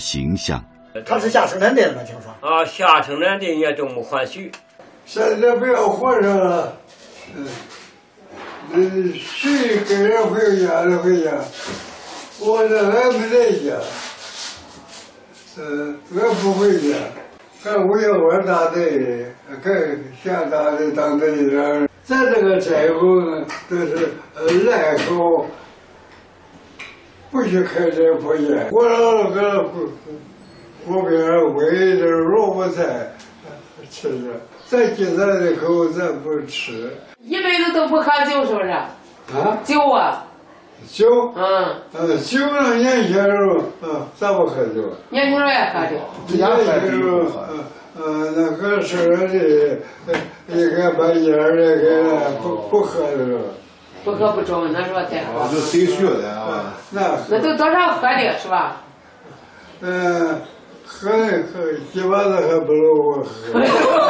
形象。 他是下生产队的吗？听说啊，下生产队也都没还许。 现在不要活着了，谁给人回家的回家，我这还没在家，我不回家，还我要我大队，还下大队当队长。咱这个柴火呢，都是烂口，不许开这破烟。我老个湖边喂着萝卜菜吃着，咱进咱的口咱不吃。 一辈子都不喝酒是不是？ 啊？ 酒啊？ 酒？酒呢？年轻时候，咱不喝酒。 年轻时候也喝酒。 年轻时候，那个是的，一个把烟儿那个不喝的时候。 不喝不中，那时候再喝。 就谁学的啊？ 那都多少喝的是吧？ 喝鸡巴子还不如我喝。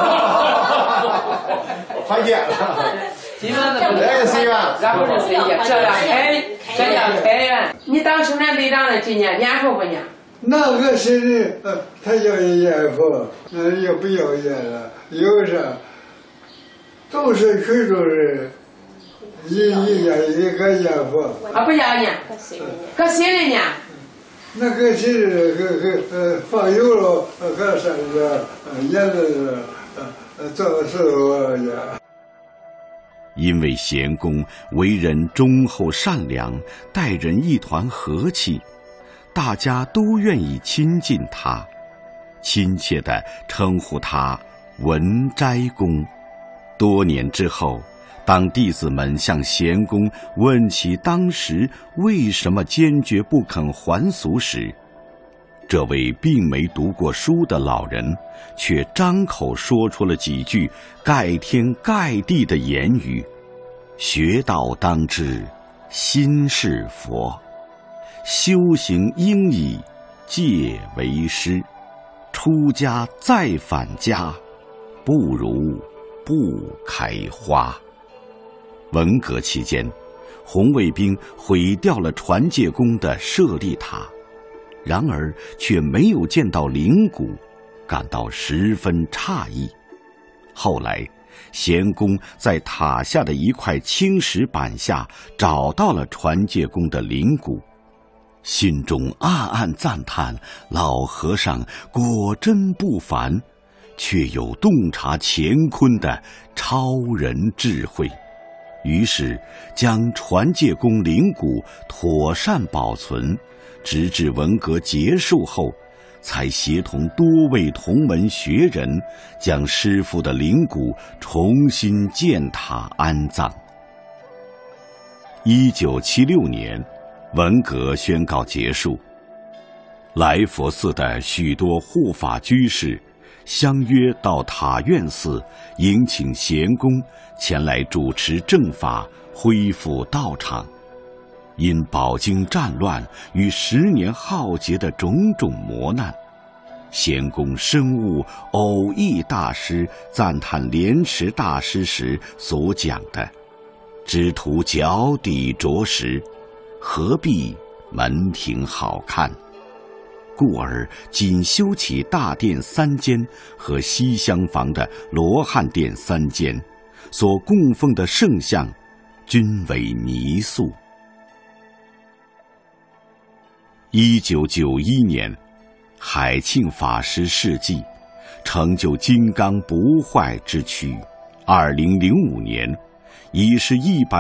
还见了。 鸡巴子不如。 来个谁呀？ 然后是谁呀？这叫开元。你当生产队长的今年年富不年？ 那个谁的，他要烟富，也不要烟了，有啥？都是群众人，一个烟富。 啊，不要烟，搁谁的呢？ 那个谁放油了，搁上这烟子做事呀。 因为贤公为人忠厚善良，待人一团和气，大家都愿意亲近他，亲切地称呼他文斋公。多年之后，当弟子们向贤公问起当时为什么坚决不肯还俗时，这位并没读过书的老人却张口说出了几句盖天盖地的言语：学道当知心是佛，修行应以戒为师，出家再返家，不如不开花。文革期间，红卫兵毁掉了传戒宫的舍利塔，然而却没有见到灵骨，感到十分诧异。后来贤公在塔下的一块青石板下找到了传戒宫的灵骨，心中暗暗赞叹老和尚果真不凡，却有洞察乾坤的超人智慧，于是将传戒宫灵骨妥善保存，直至文革结束后，才协同多位同门学人将师父的灵骨重新建塔安葬。1976年，文革宣告结束，来佛寺的许多护法居士相约到塔院寺迎请贤公前来主持正法，恢复道场。因饱经战乱与10年浩劫的种种磨难，贤公深悟偶益大师赞叹莲池大师时所讲的只图脚底着实，何必门庭好看，故而仅修起大殿3间和西厢房的罗汉殿3间，所供奉的圣像均为泥塑。1991年，海庆法师事迹，成就金刚不坏之躯。2005年，已是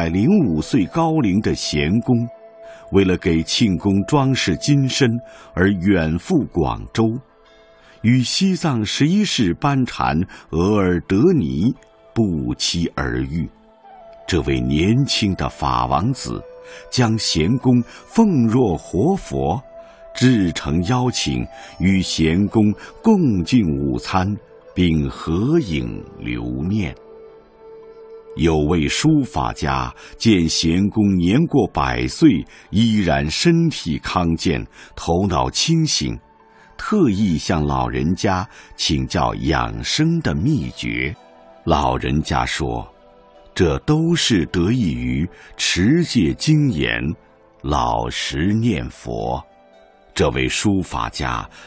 105岁高龄的贤公，为了给庆公装饰金身而远赴广州，与西藏11世班禅额尔德尼不期而遇。这位年轻的法王子将贤公奉若活佛，至诚邀请与贤公共进午餐，并合影留念。有位书法家见贤公年过100岁，依然身体康健，头脑清醒，特意向老人家请教养生的秘诀。老人家说，这都是得益于持戒精严，老实念佛。这位书法家